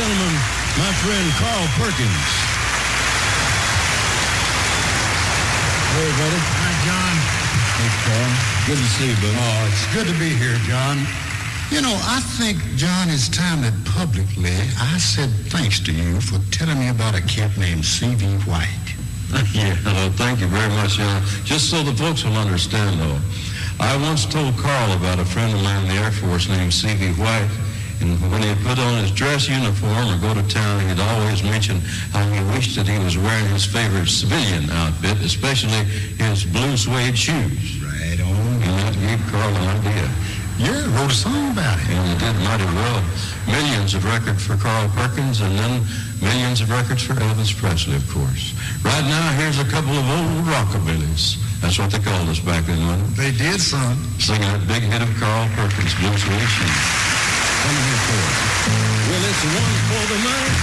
gentlemen, my friend Carl Perkins. Hey, buddy. Hi, John. Hey, Carl. Good to see you, buddy. Oh, it's good to be here, John. You know, I think, John, it's time that publicly I said thanks to you for telling me about a kid named C.V. White. Yeah, well, thank you very much, John. Just so the folks will understand, though, I once told Carl about a friend of mine in the Air Force named C.V. White, and when he'd put on his dress uniform or go to town, he'd always mention how he wished that he was wearing his favorite civilian outfit, especially his blue suede shoes. Right on. And that gave Carl an idea. Yeah, wrote a song about it. And it did mighty well. Millions of records for Carl Perkins, and then millions of records for Elvis Presley, of course. Right now, here's a couple of old rockabillys. That's what they called us back then, wasn't it? They did, son. Singing that big hit of Carl Perkins, Blue Suede Shoes. Come here for it. Well, it's one for the night.